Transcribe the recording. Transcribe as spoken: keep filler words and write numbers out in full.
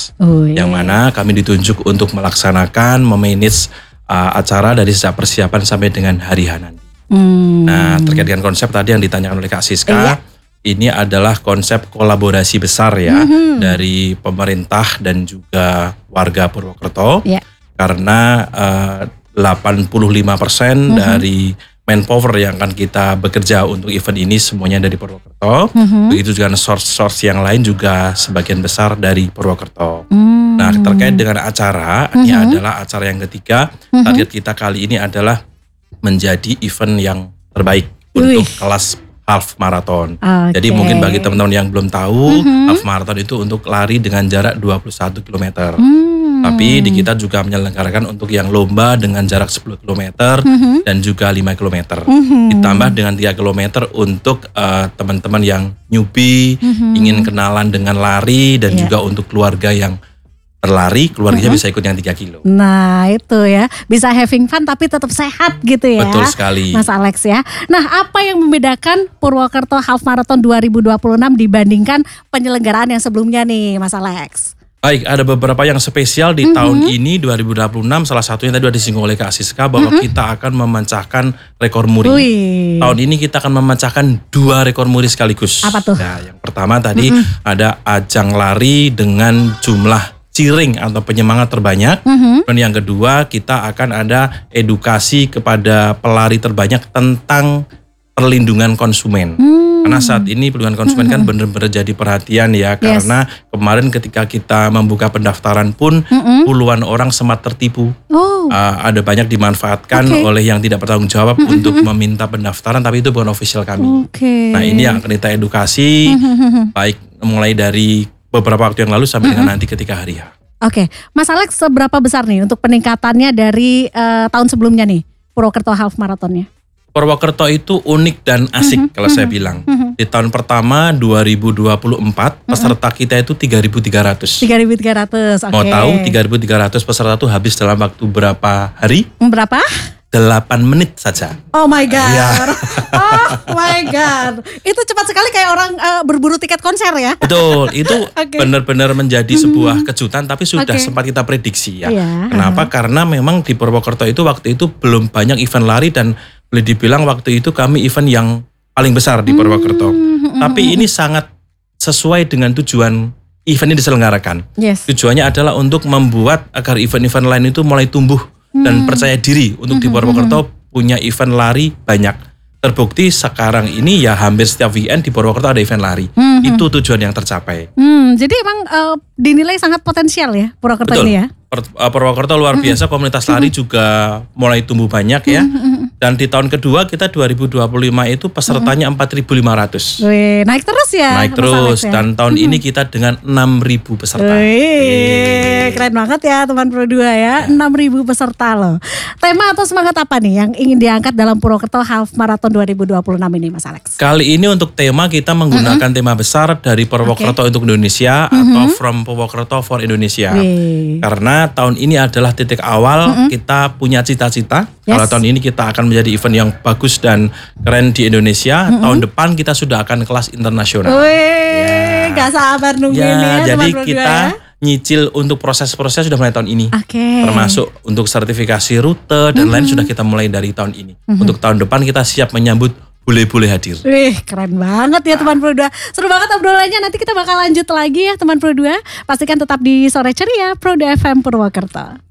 Mas. Oh, iya. Yang mana kami ditunjuk untuk melaksanakan, memanage uh, acara dari sejak persiapan sampai dengan hari H nanti. Hmm. Nah, terkait dengan konsep tadi yang ditanyakan oleh Kak Siska, Iya. ini adalah konsep kolaborasi besar ya Mhm. dari pemerintah dan juga warga Purwokerto. Iya. Karena uh, delapan puluh lima persen Mhm. dari manpower yang akan kita bekerja untuk event ini semuanya dari Purwokerto. Mhm. Begitu juga source-source yang lain juga sebagian besar dari Purwokerto. Hmm. Nah, terkait dengan acara, ini Mhm. adalah acara yang ketiga. Mhm. Target kita kali ini adalah menjadi event yang terbaik Wih. untuk kelas half marathon. Oke. Jadi mungkin bagi teman-teman yang belum tahu, Mhm. half marathon itu untuk lari dengan jarak dua puluh satu kilometer. Hmm. Tapi di kita juga menyelenggarakan untuk yang lomba dengan jarak sepuluh kilometer Mhm. dan juga lima kilometer. Mhm. Ditambah dengan tiga kilometer untuk uh, teman-teman yang newbie, Mhm. ingin kenalan dengan lari, dan Iya. juga untuk keluarga yang berlari, keluarganya Mhm. bisa ikut yang tiga kilo. Nah itu ya, bisa having fun tapi tetap sehat gitu ya. Betul sekali. Mas Alex ya. Nah, apa yang membedakan Purwokerto Half Marathon dua ribu dua puluh enam dibandingkan penyelenggaraan yang sebelumnya nih Mas Alex? Baik, ada beberapa yang spesial di Mhm. tahun ini dua ribu dua puluh enam. Salah satunya tadi sudah disinggung oleh Kak Siska bahwa Mhm. kita akan memecahkan rekor muri. Wih. Tahun ini kita akan memecahkan dua rekor muri sekaligus. Apa tuh? Nah, yang pertama tadi Mhm. ada ajang lari dengan jumlah cheering atau penyemangat terbanyak. Mhm. Dan yang kedua kita akan ada edukasi kepada pelari terbanyak tentang perlindungan konsumen. Hmm. Karena saat ini perlindungan konsumen kan benar-benar jadi perhatian ya. Yes. Karena kemarin ketika kita membuka pendaftaran pun Mhm. puluhan orang sempat tertipu. Oh. Uh, ada banyak dimanfaatkan Oke. oleh yang tidak bertanggung jawab untuk meminta pendaftaran, tapi itu bukan official kami. Oke. Nah, ini yang akan kita edukasi Mhm. baik mulai dari beberapa waktu yang lalu sampai dengan nanti ketika hari H. Oke, Mas Alex, seberapa besar nih untuk peningkatannya dari eh, tahun sebelumnya nih Purwokerto Half Marathonnya? Purwokerto itu unik dan asik kalau saya bilang. Di tahun pertama dua ribu dua puluh empat peserta kita itu tiga ribu tiga ratus. tiga ribu tiga ratus, oke. Mau tahu tiga ribu tiga ratus peserta itu habis dalam waktu berapa hari? Berapa? delapan menit saja. Oh my God. Iya. Oh my God. Itu cepat sekali kayak orang eh, berburu tiket konser ya. Betul, itu Oke. benar-benar menjadi sebuah kejutan tapi sudah Oke. sempat kita prediksi ya. Iya. Kenapa? Karena memang di Purwokerto itu waktu itu belum banyak event lari dan boleh dibilang waktu itu kami event yang paling besar di Purwokerto. Tapi ini sangat sesuai dengan tujuan event ini diselenggarakan. Yes. Tujuannya adalah untuk membuat agar event-event lain itu mulai tumbuh dan percaya diri untuk di Purwokerto punya event lari banyak. Terbukti sekarang ini ya hampir setiap weekend di Purwokerto ada event lari. Itu tujuan yang tercapai. Hmm, jadi emang eh, dinilai sangat potensial ya Purwokerto Betul. ini ya. Per- uh, Purwokerto luar biasa, komunitas lari juga mulai tumbuh banyak ya. Dan di tahun kedua kita dua ribu dua puluh lima itu pesertanya empat ribu lima ratus. Wih, naik terus ya. Naik Mas terus Alex ya? dan tahun ini kita dengan enam ribu peserta. Wih, keren banget ya teman Pro dua ya, enam ribu peserta loh. Tema atau semangat apa nih yang ingin diangkat dalam Purwokerto Half Marathon dua ribu dua puluh enam ini Mas Alex? Kali ini untuk tema kita menggunakan tema besar dari Purwokerto untuk Indonesia atau From Purwokerto for Indonesia. Wih. Karena tahun ini adalah titik awal kita punya cita-cita. Yes. Kalau tahun ini kita akan menjadi event yang bagus dan keren di Indonesia, tahun depan kita sudah akan kelas internasional. Wih, gak sabar nungguin Ya, ya, jadi teman Pro dua kita ya. nyicil untuk proses-proses sudah mulai tahun ini. Oke. Termasuk untuk sertifikasi rute dan lain sudah kita mulai dari tahun ini. Untuk tahun depan kita siap menyambut bule-bule hadir. Wih, keren banget ya teman Pro dua. Seru banget obrolannya, nanti kita bakal lanjut lagi ya teman Pro dua. Pastikan tetap di Sore Ceria Pro dua F M Purwokerto.